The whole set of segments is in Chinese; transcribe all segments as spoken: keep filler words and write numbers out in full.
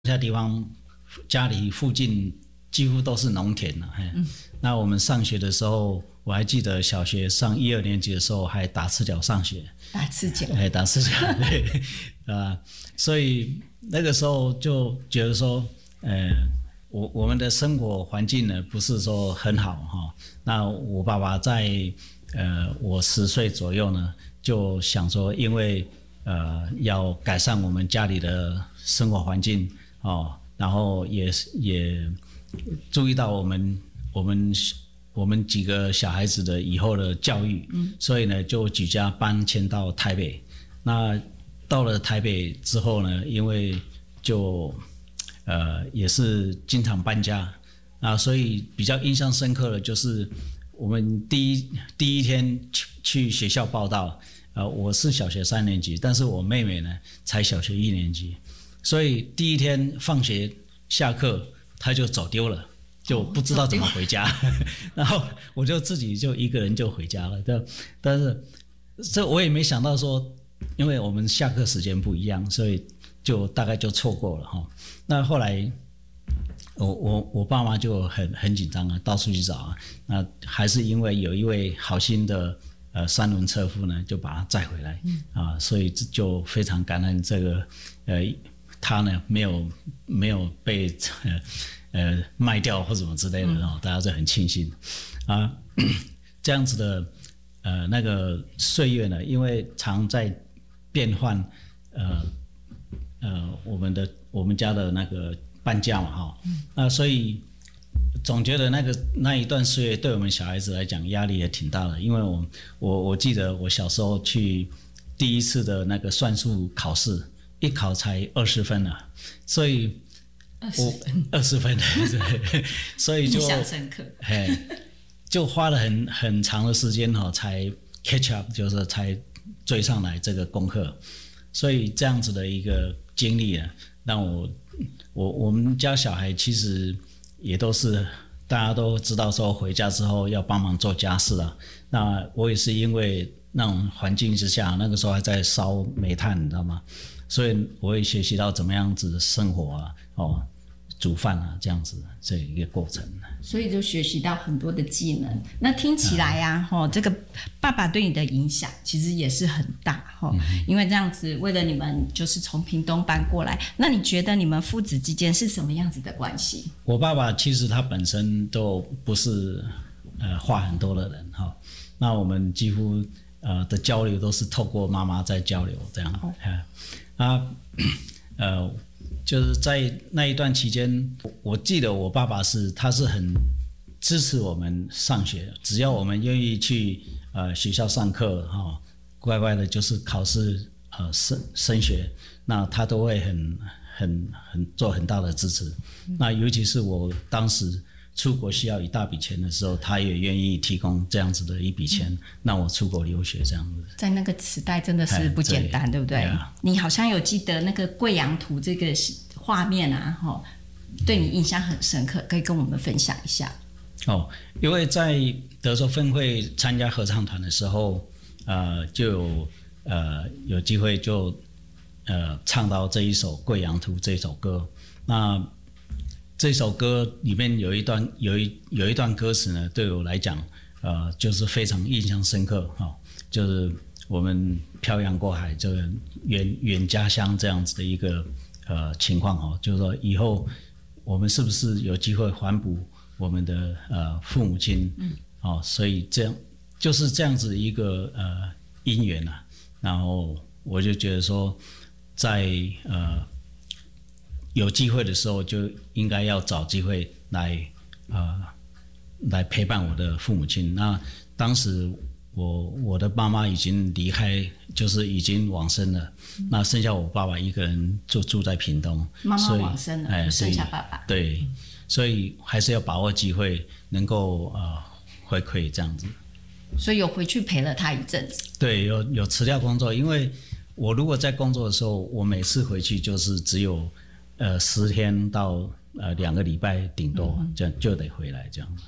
下地方家里附近几乎都是农田了、嗯、那我们上学的时候，我还记得小学上一二年级的时候还打赤脚上学， 打赤脚， 哎，打赤脚，对，啊，所以那个时候就觉得说，呃，我我们的生活环境呢不是说很好哈。那我爸爸在呃我十岁左右呢，就想说，因为呃要改善我们家里的生活环境哦，然后也也注意到我们我们。我们几个小孩子的以后的教育，嗯、所以呢，就举家搬迁到台北。那到了台北之后呢，因为就呃也是经常搬家啊，所以比较印象深刻的就是我们第一第一天去去学校报到，呃，我是小学三年级，但是我妹妹呢才小学一年级，所以第一天放学下课，她就走丢了。就不知道怎么回家，然后我就自己就一个人就回家了。但但是这我也没想到说，因为我们下课时间不一样，所以就大概就错过了哈。那后来我我我爸妈就很很紧张啊，到处去找啊。那还是因为有一位好心的呃三轮车夫呢，就把他载回来、嗯、啊，所以就非常感恩这个呃他呢没有没有被呃。呃，卖掉或什么之类的哦，大家就很庆幸啊。这样子的呃那个岁月呢，因为常在变换，呃呃，我们的我们家的那个搬家嘛哈、哦，那所以总觉得那个那一段岁月对我们小孩子来讲压力也挺大的，因为我我我记得我小时候去第一次的那个算术考试，一考才二十分啊，所以。 二十分， 二十分，对，所以就印象深刻， 就花了很很长的时间哈，才 catch up， 就是才追上来这个功课，所以这样子的一个经历啊，让我我我们家小孩其实也都是大家都知道说回家之后要帮忙做家事啊，那我也是因为那种环境之下，那个时候还在烧煤炭，你知道吗？所以我也学习到怎么样子生活啊，哦。煮饭啊，这样子这一个过程， 所以就学习到很多的技能。那听起来呀、啊，哈、嗯，这个爸爸对你的影响其实也是很大哈、嗯，因为这样子为了你们就是从屏东搬过来。那你觉得你们父子之间是什么样子的关系？ 我爸爸其实他本身都不是呃话很多的人哈，那我们几乎呃的交流都是透过妈妈在交流这样，哦、啊呃。就是在那一段期间，我记得我爸爸是他是很支持我们上学，只要我们愿意去呃学校上课哈、哦，乖乖的就是考试呃升升学，那他都会很很很做很大的支持。嗯、那尤其是我当时出国需要一大笔钱的时候，他也愿意提供这样子的一笔钱，嗯、让我出国留学这样子。在那个时代真的是不简单， 对, 对不对？对啊、你好像有记得那个贵阳图这个画面啊，哈，对你印象很深刻，可以跟我们分享一下。 哦，因为在德州分会参加合唱团的时候，呃，就有呃有机会就呃唱到这一首《贵阳图》这首歌，那。这首歌里面有一段有一有一段歌词呢，对我来讲，呃，就是非常印象深刻哈、哦，就是我们漂洋过海，这个远远家乡这样子的一个呃情况哈、哦，就是说以后我们是不是有机会还补我们的呃父母亲？嗯，哦，所以这样就是这样子一个呃因缘啊，然后我就觉得说，在呃。有机会的时候就应该要找机会来呃来陪伴我的父母亲。那当时我我的妈妈已经离开，就是已经往生了，嗯、那剩下我爸爸一个人就住在屏东。 妈妈往生了，哎，剩下爸爸。 对，所以还是要把握机会，能够呃回馈这样子。 所以有回去陪了他一阵子。 对，有有辞掉工作，因为我如果在工作的时候，我每次回去就是只有。呃，十天到呃两个礼拜顶多，这样就得回来这样。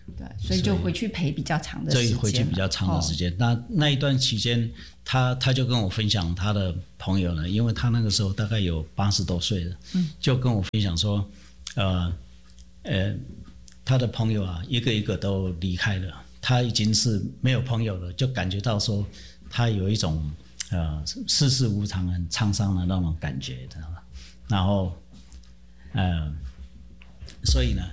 对，所以就回去陪比较长的时间， 所以回去比较长的时间。哦、那那一段期间，他他就跟我分享他的朋友呢，因为他那个时候大概有八十多岁了，嗯，就跟我分享说，呃呃，他的朋友啊，一个一个都离开了，他已经是没有朋友了，就感觉到说他有一种呃世事无常、很沧桑的那种感觉，知道吗？然后，呃，所以呢。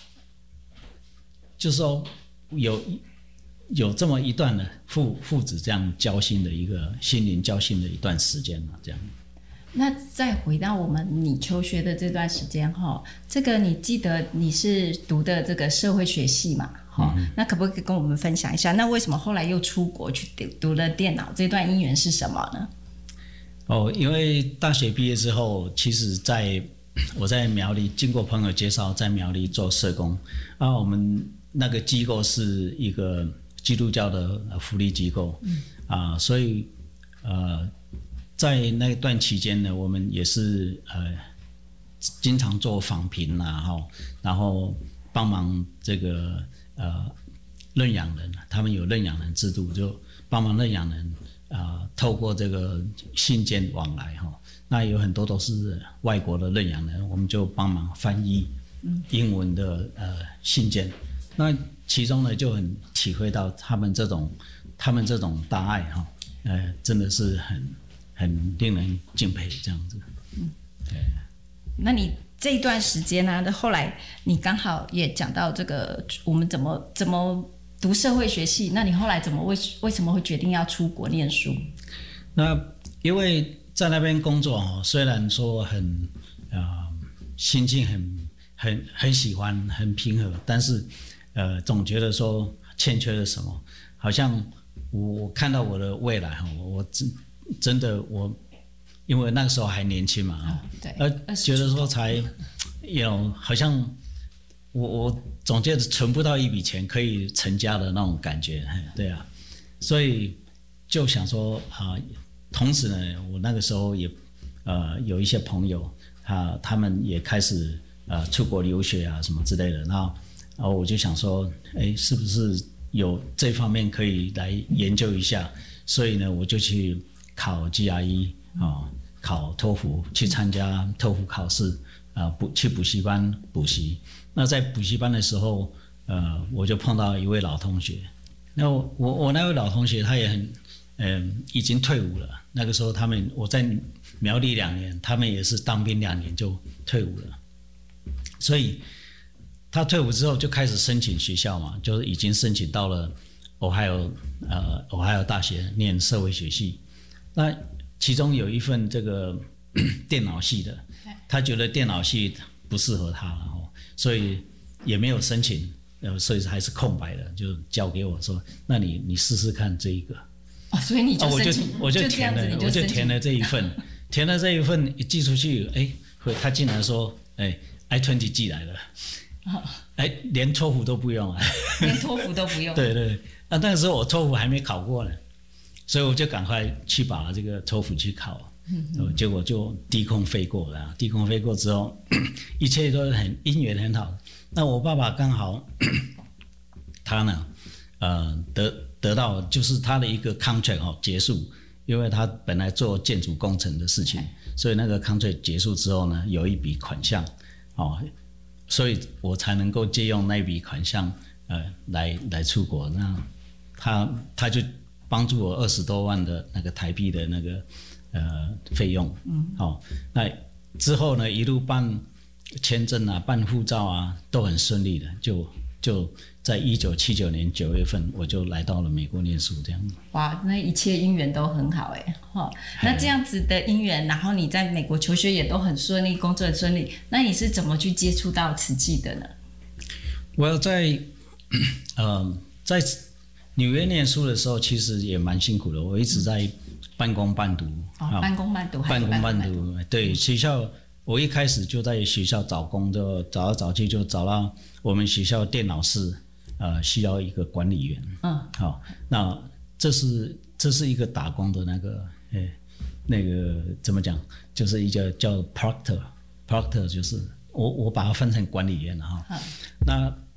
就是说有有这么一段的父父子这样交心的一个心灵交心的一段时间嘛，这样。 那再回到我们你求学的这段时间哈，这个你记得你是读的这个社会学系嘛？哈、嗯，那可不可以跟我们分享一下？那为什么后来又出国去读读了电脑？这段因缘是什么呢？ 哦，因为大学毕业之后，其实在我在苗栗经过朋友介绍，在苗栗做社工啊，我们。那个机构是一个基督教的福利机构，嗯、啊，所以呃，在那段期间呢，我们也是呃经常做访评啦，哈，然后帮忙这个呃认养人，他们有认养人制度，就帮忙认养人啊、呃，透过这个信件往来哈，那有很多都是外国的认养人，我们就帮忙翻译英文的呃信件。那其中呢，就很体会到他们这种，他们这种大爱哈，呃，真的是很很令人敬佩这样子。嗯，对。 那你这一段时间呢、啊，后来你刚好也讲到这个，我们怎么怎么读社会学系？那你后来怎么为为什么会决定要出国念书？ 那因为在那边工作哈，虽然说很呃心境很很很喜欢，很平和，但是。呃，总觉得说欠缺了什么，好像我我看到我的未来哈，我真真的我，因为那个时候还年轻嘛啊、 哦，对， 而觉得说才有好像我我总觉得存不到一笔钱可以成家的那种感觉，对啊，所以就想说啊，同时呢，我那个时候也呃有一些朋友啊，他们也开始呃出国留学啊什么之类的，然后。然后我就想说，哎，是不是有这方面可以来研究一下？所以呢，我就去考 G R E 啊、哦，考托福，去参加托福考试啊，补、呃、去补习班补习。那在补习班的时候，呃，我就碰到一位老同学。那我我我那位老同学他也很，嗯、呃，已经退伍了。那个时候他们我在苗栗两年，他们也是当兵两年就退伍了，所以。他退伍之后就开始申请学校嘛，就是已经申请到了 Ohio 呃 Ohio 大学念社会学系。那其中有一份这个电脑系的，他觉得电脑系不适合他了，所以也没有申请，呃，所以还是空白的，就交给我说，那你你试试看这一个。 哦，所以你就申请， 哦、我就我就填了，我就填了这一份，填了这一份一寄出去，哎，他竟然说，哎 ，I 二十 寄来了。哎，连托福都不用啊！ 连托福都不用。 对对，啊，那个时候我托福还没考过呢，所以我就赶快去把这个托福去考，嗯，结果就低空飞过了。低空飞过之后，一切都很姻缘很好。那我爸爸刚好，他呢，呃，得得到就是他的一个 contract 哦结束，因为他本来做建筑工程的事情，所以那个 contract 结束之后呢，有一笔款项，哦。所以我才能够借用那一笔款项，呃，来来出国。那他他就帮助我二十多万的那个台币的那个呃费用。嗯。好、哦，那之后呢，一路办签证啊，办护照啊，都很顺利的。就就在一九七九年九月份，我就来到了美国念书，这样。 哇，那一切姻缘都很好哎，哈、哦。那这样子的姻缘，然后你在美国求学也都很顺利，工作很顺利，那你是怎么去接触到慈济的呢？ 我在呃在纽约念书的时候，其实也蛮辛苦的。我一直在半工半读。 哦，哦半工半读， 半工半读。对，学校我一开始就在学校找工，就找来找去就找到我们学校电脑室。呃，需要一个管理员。嗯，好、哦，那这是这是一个打工的那个，诶，那个怎么讲？就是一个叫 proctor，proctor 就是我我把它分成管理员了哈。嗯、那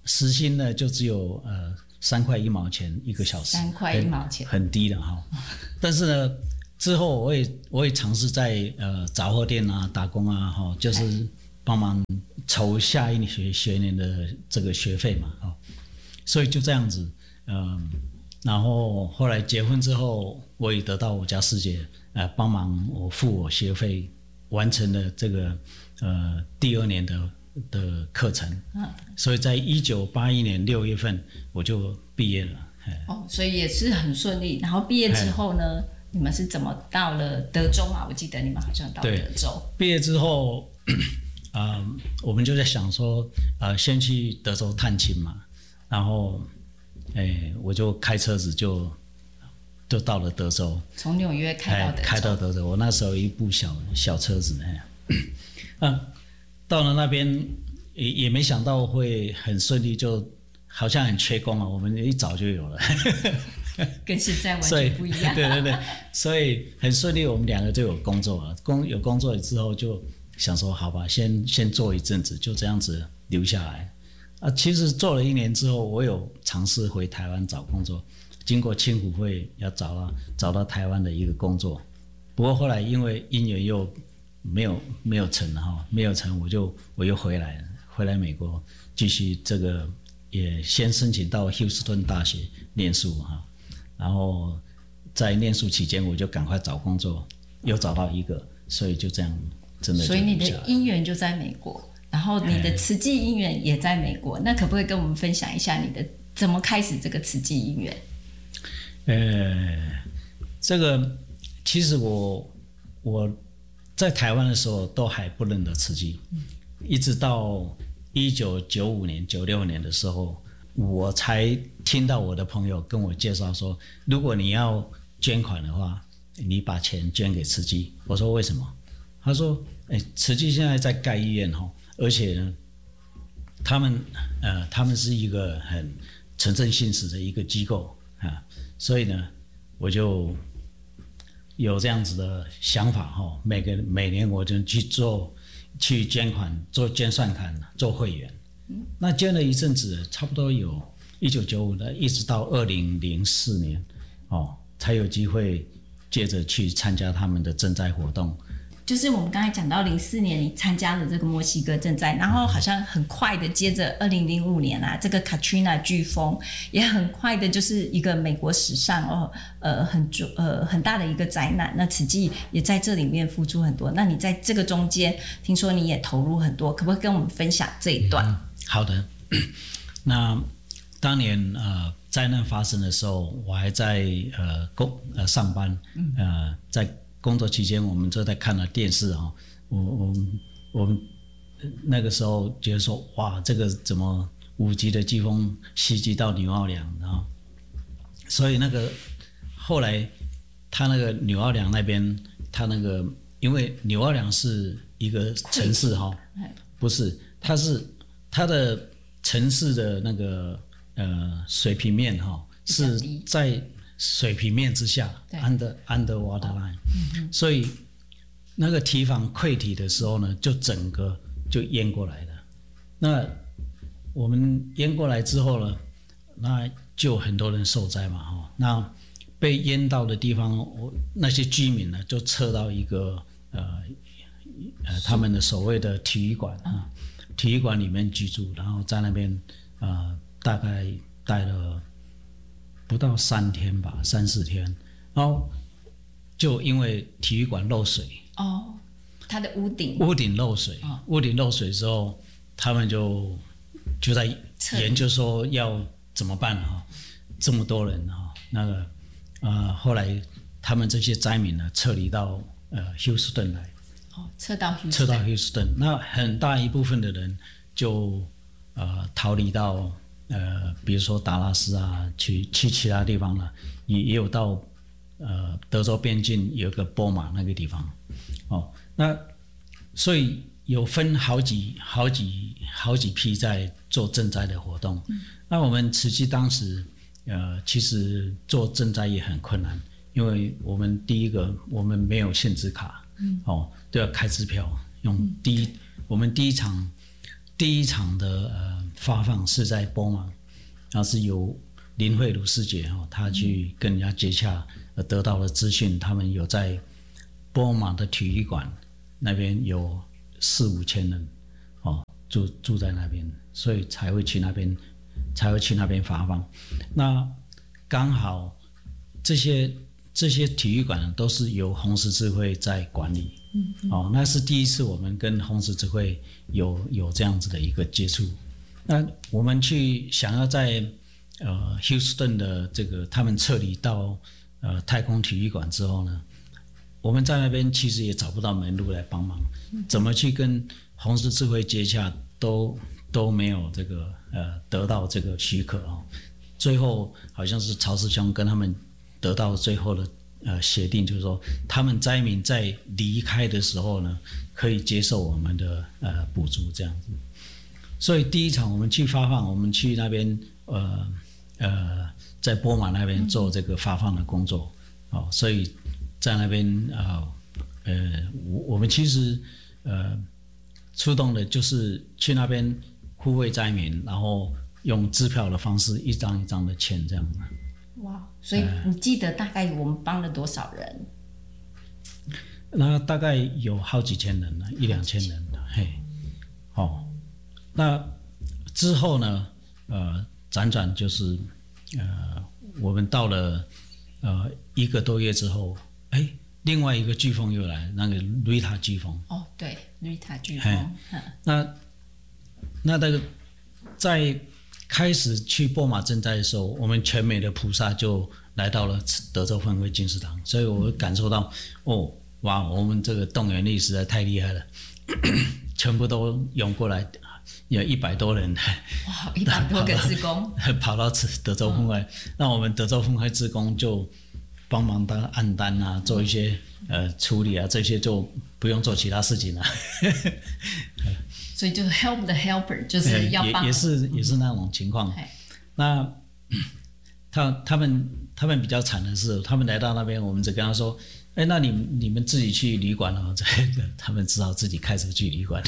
时薪呢就只有呃三块一毛钱一个小时， 三块一毛钱， 很低的哈。但是呢，之后我也我也尝试在呃杂货店啊打工啊哈，就是帮忙筹下一学学年的这个学费嘛啊，所以就这样子，嗯，然后后来结婚之后，我也得到我家师姐呃帮忙我付我学费，完成了这个呃第二年的的课程，嗯，所以在一九八一年六月份我就毕业了。 哦，所以也是很顺利。然后毕业之后呢，你们是怎么到了德州啊？我记得你们好像到德州。 毕业之后，呃，我们就在想说，呃，先去德州探亲嘛。然后，哎，我就开车子就就到了德州， 从纽约开到德州。 开到德州，我那时候有一部小小车子，哎，嗯，到了那边也也没想到会很顺利，就好像很缺工啊，我们一早就有了。 跟现在完全不一样。 对对对，所以很顺利，我们两个就有工作了。工有工作之后，就想说好吧，先先做一阵子，就这样子留下来。啊，其实做了一年之后，我有尝试回台湾找工作，经过青辅会要找到找到台湾的一个工作，不过后来因为因缘又没有没有成哈，没有成，我就我又回来了，回来美国继续这个也先申请到休斯顿大学念书哈。然后在念书期间，我就赶快找工作，又找到一个，所以就这样，真的就。 所以你的姻缘就在美国，然后你的慈济姻缘也在美国，那可不可以跟我们分享一下你的怎么开始这个慈济姻缘？ 呃，这个其实我我在台湾的时候都还不认得慈济，嗯、一直到一九九五年、九六年的时候。我才听到我的朋友跟我介绍说，如果你要捐款的话，你把钱捐给慈济。我说为什么？他说，哎，慈济现在在盖医院哈，而且呢，他们呃，他们是一个很诚正信实的一个机构啊，所以呢，我就有这样子的想法哈，每个每年我就去做去捐款，做捐善款，做会员。那捐了一阵子，差不多有一九九五的，一直到二零零四年，哦，才有机会接着去参加他们的赈灾活动。 就是我们刚才讲到零四年你参加了这个墨西哥赈灾，然后好像很快的接着二零零五年啊，这个 Katrina 飓风也很快的，就是一个美国史上哦呃很呃很大的一个灾难。那慈济也在这里面付出很多。那你在这个中间，听说你也投入很多，可不可以跟我们分享这一段？嗯好的，那当年呃灾难发生的时候，我还在呃工呃上班，呃在工作期间，我们就在看了电视啊、哦，我我们我们那个时候觉得说，哇，这个怎么五级的飓风袭击到纽奥良，然后，所以那个后来他那个纽奥良那边，他那个因为纽奥良是一个城市哈、哦，不是，它是。它的城市的那个呃水平面哈、哦、是在水平面之下 ，under under water line，、嗯、所以那个堤防溃堤的时候呢，就整个就淹过来了。那我们淹过来之后呢，那就很多人受灾嘛哈。那被淹到的地方，我那些居民呢就撤到一个呃呃他们的所谓的体育馆啊。体育馆里面居住，然后在那边呃大概待了不到三天吧，三四天，然后就因为体育馆漏水哦，它的屋顶屋顶漏水，哦、屋顶漏水之后，他们就就在研究说要怎么办哈、哦，这么多人哈、哦，那个呃后来他们这些灾民呢撤离到呃休斯顿来。 哦，撤到休斯顿， 撤到休斯顿，那很大一部分的人就呃逃离到呃，比如说达拉斯啊，去去其他地方了，也也有到呃德州边境有个波马那个地方，哦，那所以有分好几好几好几批在做赈灾的活动。嗯、那我们慈济当时呃其实做赈灾也很困难，因为我们第一个我们没有限制卡。嗯、哦，都要开支票，用第一，嗯、我们第一场第一场的呃发放是在波马，然后是由林慧茹师姐哈，她去跟人家接洽，得到了资讯，他们有在波马的体育馆那边有四五千人哦，住住在那边，所以才会去那边，才会去那边发放。那刚好这些这些体育馆都是由红十字会在管理，嗯嗯哦，那是第一次我们跟红十字会有有这样子的一个接触。那我们去想要在呃 Houston 的这个他们撤离到呃太空体育馆之后呢，我们在那边其实也找不到门路来帮忙，怎么去跟红十字会接洽都都没有这个呃得到这个许可哦。最后好像是曹师兄跟他们得到最后的呃协定，就是说他们灾民在离开的时候呢，可以接受我们的呃补助这样子。所以第一场我们去发放，我们去那边呃呃在波马那边做这个发放的工作哦，所以在那边啊 呃, 呃我我们其实呃出动的就是去那边护卫灾民，然后用支票的方式一张一张的签这样。 哇，所以你记得大概我们帮了多少人？ 那大概有好几千人了，一两千人了，嘿，哦，那之后呢，呃，辗转就是呃，我们到了呃一个多月之后，哎，另外一个飓风又来，那个瑞塔飓风。 哦，对，瑞塔飓风。 那那那个在开始去波马赈灾的时候，我们全美的菩萨就来到了德州分会金石堂，所以我感受到，哦，哇，我们这个动员力实在太厉害了，全部都涌过来，有一百多人， 哇，一百多个志工跑到德州分会，哦、那我们德州分会志工就帮忙当按单啊，做一些呃处理啊，这些就不用做其他事情了。 所以就是 help the helper， 就是要帮， 也也是也是那种情况。嗯、那他他们他们比较惨的是，他们来到那边，我们只跟他说：“哎，那你你们自己去旅馆哦。”他们只好自己开车去旅馆。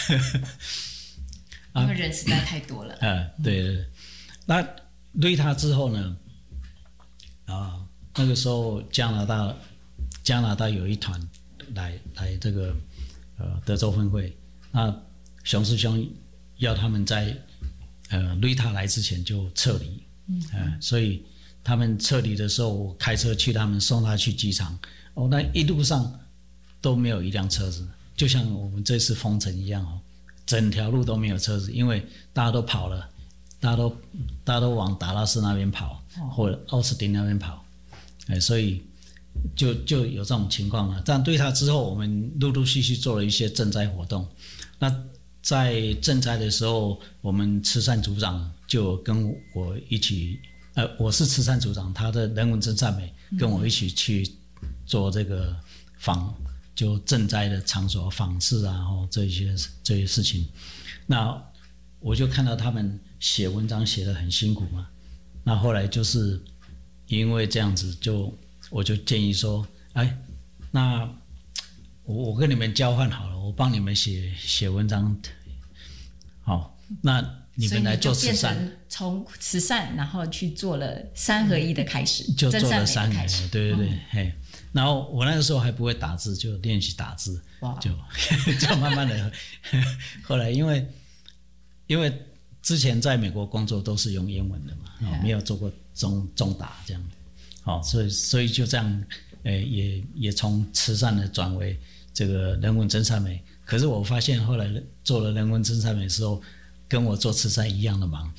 因为人实在太多了。 啊，对对对。那瑞塔之后呢？啊，那个时候加拿大加拿大有一团来来这个呃德州分会，那熊师兄要他们在呃瑞塔来之前就撤离，嗯、呃，所以他们撤离的时候，我开车去他们送他去机场，哦，那一路上都没有一辆车子，就像我们这次封城一样哦，整条路都没有车子，因为大家都跑了，大家都大家都往达拉斯那边跑，哦、或者奥斯汀那边跑，哎、呃，所以就就有这种情况了。但对他之后，我们陆陆续续做了一些赈灾活动，那。在赈灾的时候，我们慈善组长就跟我一起，呃，我是慈善组长，他的人文真善美跟我一起去做这个访，就赈灾的场所访视啊，然后这些这些事情。那我就看到他们写文章写得很辛苦嘛，那后来就是因为这样子就，就我就建议说，哎，那。我我跟你们交换好了，我帮你们写写文章，好，那你们来做慈善。 从慈善，然后去做了三合一的开始， 就做了三合一，对对对， 嗯、 嘿。然后我那个时候还不会打字，就练习打字，就就慢慢的。后来因为因为之前在美国工作都是用英文的嘛，哦、没有做过中中打这样，好，所以所以就这样。呃，也也从慈善的转为这个人文真善美，可是我发现后来做了人文真善美的时候，跟我做慈善一样的忙。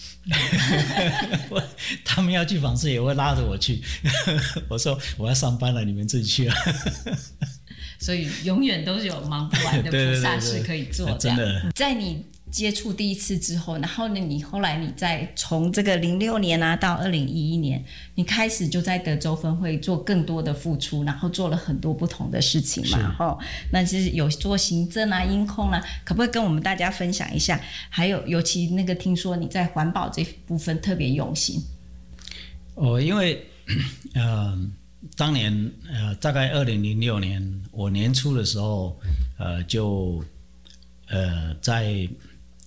他们要去访视也会拉着我去，我说我要上班了，你们自己去啊。 所以永远都是有忙不完的菩萨事可以做。 对对对对，真的， 在你接触第一次之后，然后呢，你后来你再从这个零六年啊到二零一一年，你开始就在德州分会做更多的付出，然后做了很多不同的事情嘛，哈。那其实有做行政啊、音控啊，可不可以跟我们大家分享一下？还有，尤其那个听说你在环保这部分特别用心。 哦，因为呃，当年呃，大概二零零六年我年初的时候，呃，就呃在。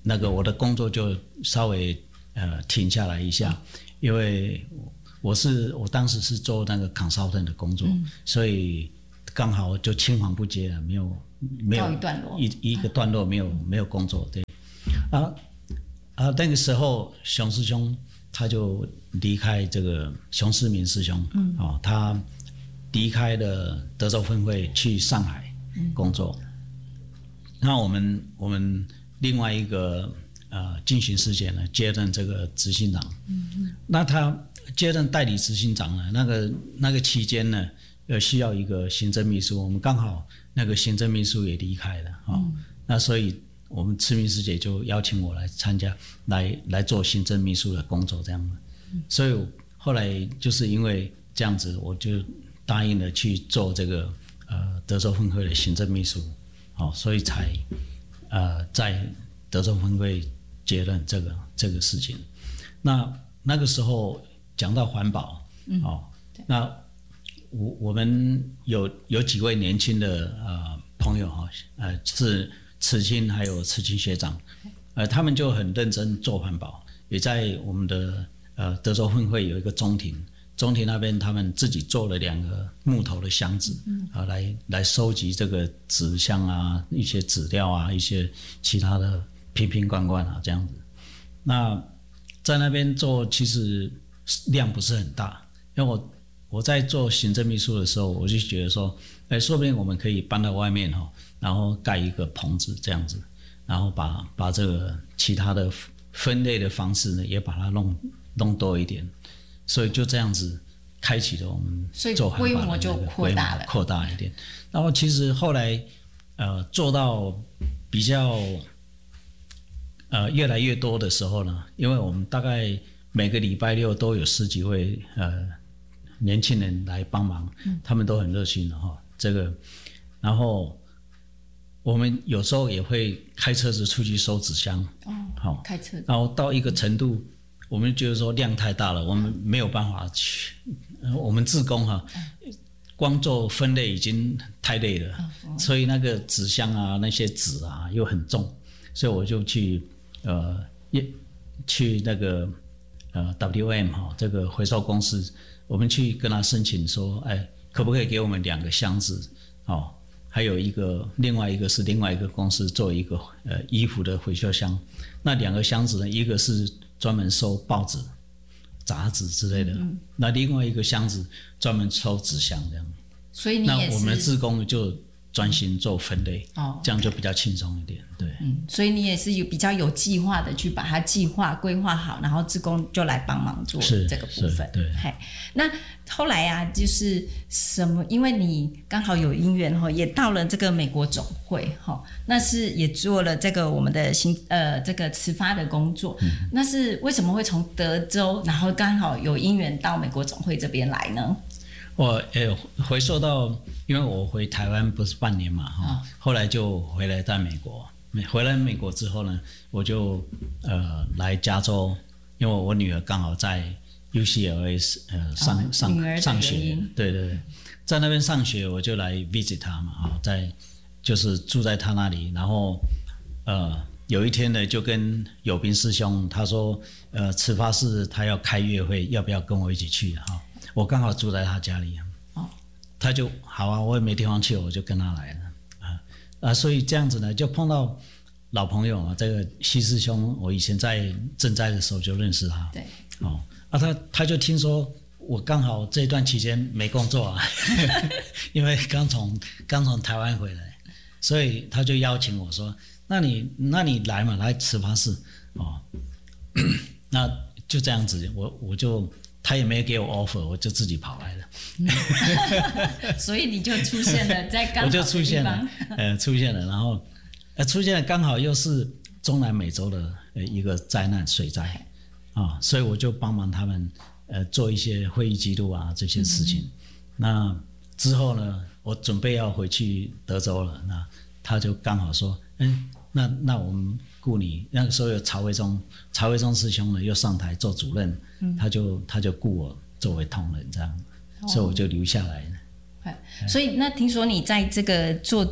那个我的工作就稍微呃停下来一下，因为我是我当时是做那个 consultant 的工作，嗯、所以刚好就青黄不接了，没有没有一段落一一个段落没有、嗯、没有工作，对啊啊那个时候熊师兄他就离开这个熊世民师兄，嗯哦他离开了德州分会去上海工作，嗯、那我们我们另外一个呃进行师姐呢接任这个执行长，嗯嗯那他接任代理执行长呢，那个那个期间呢，呃，需要一个行政秘书，我们刚好那个行政秘书也离开了，哦嗯、那所以我们慈明师姐就邀请我来参加，来来做行政秘书的工作，这样，嗯、所以后来就是因为这样子，我就答应了去做这个呃德州分会的行政秘书，哦，所以才呃在德州分会接任这个这个事情，那那个时候。讲到环保，嗯、哦，那我我们有有几位年轻的呃朋友哈，呃是慈青还有慈青学长，呃他们就很认真做环保，也在我们的呃德州分会有一个中庭，中庭那边他们自己做了两个木头的箱子，嗯、啊来来收集这个纸箱啊，一些纸料啊，一些其他的瓶瓶罐罐啊这样子。那在那边做其实。量不是很大，因为我我在做行政秘书的时候，我就觉得说，哎，说不定我们可以搬到外面哈，然后盖一个棚子这样子，然后把把这个其他的分类的方式呢，也把它弄弄多一点，所以就这样子开启了我们做环保的那个规模， 就扩大了， 扩大一点。然后其实后来呃做到比较呃越来越多的时候呢，因为我们大概。每个礼拜六都有十几位呃年轻人来帮忙，嗯、他们都很热心的哈。这个，然后我们有时候也会开车子出去收纸箱， 哦，好，开车子， 然后到一个程度，我们觉得说量太大了，我们没有办法去，我们志工哈，光做分类已经太累了，嗯、所以那个纸箱啊，那些纸啊又很重，所以我就去呃去那个。呃 ，W M 哈，这个回收公司，我们去跟他申请说，哎，可不可以给我们两个箱子？哦，还有一个，另外一个是另外一个公司做一个呃衣服的回收箱。那两个箱子呢，一个是专门收报纸、杂志之类的，嗯、那另外一个箱子专门收纸箱这样。 所以你也是， 那我们的志工就专心做分类，哦，这样就比较轻松一点，对。 嗯，所以你也是有比较有计划的去把它计划规划好，然后志工就来帮忙做这个部分。 对， 嘿，那后来啊，就是什么？因为你刚好有因缘哈，也到了这个美国总会哈，那是也做了这个我们的行呃这个慈发的工作。嗯、那是为什么会从德州，然后刚好有因缘到美国总会这边来呢？ 我呃回溯到，因为我回台湾不是半年嘛哈，哦、后来就回来在美国。回来美国之后呢，我就呃来加州，因为我女儿刚好在 U C L A 呃上、哦、上上学，对对对，在那边上学，我就来 visit 她嘛，哈，在就是住在她那里，然后呃有一天呢，就跟友斌师兄他说，呃慈发寺他要开月会，要不要跟我一起去哈？我刚好住在他家里，哦，他就好啊，我也没地方去，我就跟他来了啊啊，所以这样子呢，就碰到老朋友啊，这个西师兄，我以前在赈灾的时候就认识他， 对， 哦，啊他他就听说我刚好这段期间没工作啊，因为刚从刚从台湾回来，所以他就邀请我说，那你那你来嘛，来慈发寺哦，那就这样子，我我就。他也没给我 offer， 我就自己跑来了， 嗯、所以你就出现了在刚好的地方，我就出现了，呃，出现了，然后呃，出现了刚好又是中南美洲的呃一个灾难水灾啊，所以我就帮忙他们呃做一些会议记录啊这些事情。嗯、那之后呢，我准备要回去德州了，那他就刚好说，嗯，那那我们雇你，那个时候有曹维忠，曹维忠师兄呢又上台做主任。嗯、他就他就雇我作为同仁这样，哦、所以我就留下来了。 所以那听说你在这个做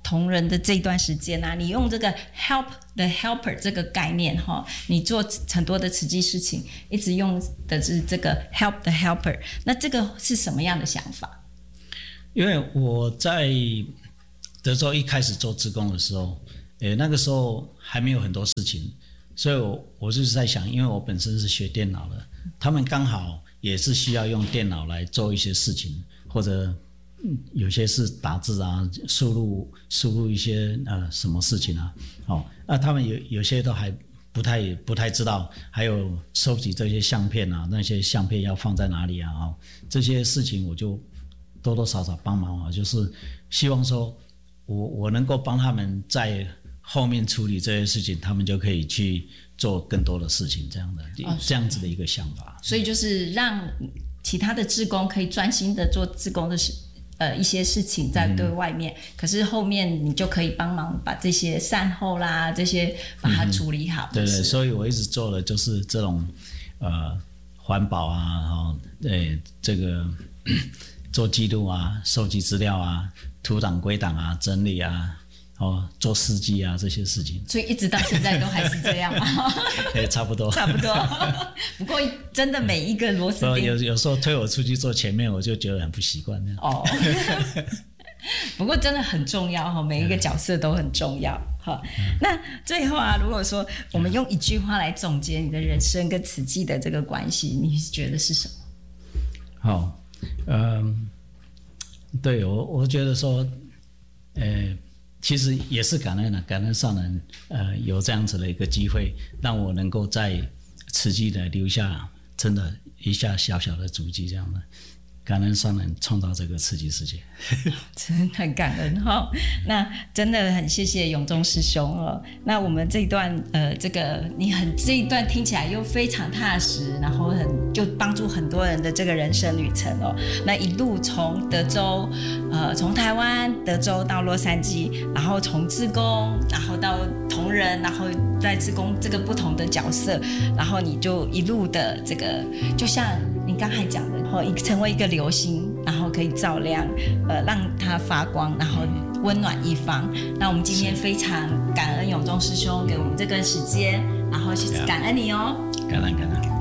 同仁的这一段时间啊，你用这个 help the helper 这个概念哈，你做很多的慈济事情，一直用的是这个 help the helper， 那这个是什么样的想法？ 因为我在德州一开始做志工的时候，诶，那个时候还没有很多事情，所以我我就是在想，因为我本身是学电脑的，他们刚好也是需要用电脑来做一些事情，或者有些是打字啊，输入输入一些呃什么事情啊，哦，那他们有有些都还不太不太知道，还有收集这些相片啊，那些相片要放在哪里啊，哦，这些事情我就多多少少帮忙啊，就是希望说我我能够帮他们在后面处理这些事情，他们就可以去做更多的事情，这样的、哦、这样子的一个想法。 所以就是让其他的志工可以专心的做志工的事。呃，一些事情在对外面、嗯，可是后面你就可以帮忙把这些善后啦，这些把它处理好。 嗯、对对，所以我一直做的就是这种呃环保啊，然后对这个做记录啊，收集资料啊，图档归档啊，整理啊。哦，做司机啊这些事情， 所以一直到现在都还是这样吗？ 对，差不多， 差不多。不过真的每一个螺丝钉， 有有时候推我出去坐前面，我就觉得很不习惯。 哦，不过真的很重要哈，每一个角色都很重要哈。那最后啊，如果说我们用一句话来总结你的人生跟慈济的这个关系，你觉得是什么？ 好，嗯，对我我觉得说，呃。其实也是感恩的，感恩上人，呃，有这样子的一个机会，让我能够在慈济的留下真的一下小小的足迹，这样的。感恩上人创造这个慈济世界， 真的很感恩哈、哦。那真的很谢谢永忠师兄哦。那我们这一段呃，这个你很这一段听起来又非常踏实，然后很就帮助很多人的这个人生旅程哦。那一路从德州，呃，从台湾德州到洛杉矶，然后从志工，然后到同仁，然后在志工这个不同的角色，然后你就一路的这个，就像你刚才讲的，然后成为一个流星，然后可以照亮，呃，让它发光，然后温暖一方。那我们今天非常感恩永忠师兄给我们这个时间，然后感恩你哦， 感恩感恩。